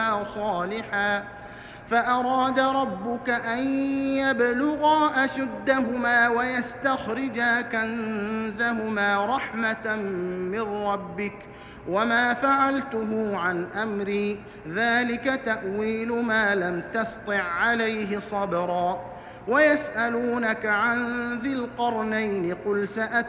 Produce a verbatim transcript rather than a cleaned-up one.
أبوهما صالحا فأراد ربك أن يبلغا أشدهما ويستخرجا كنزهما رحمة من ربك وما فعلته عن أمري ذلك تأويل ما لم تسطع عليه صبرا ويسألونك عن ذي القرنين قل سأتبع